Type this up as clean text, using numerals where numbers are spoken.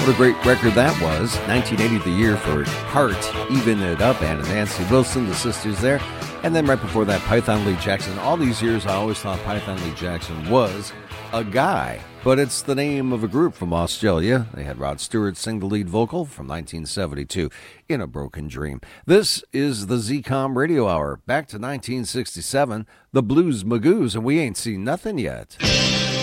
What a great record that was. 1980, the year for Heart, Even It Up, and Nancy Wilson, the sisters there. And then right before that, Python Lee Jackson. All these years, I always thought Python Lee Jackson was a guy, but it's the name of a group from Australia. They had Rod Stewart sing the lead vocal from 1972, In a Broken Dream. This is the ZCOM Radio Hour. Back to 1967, the Blues Magoos, and we ain't seen nothing yet.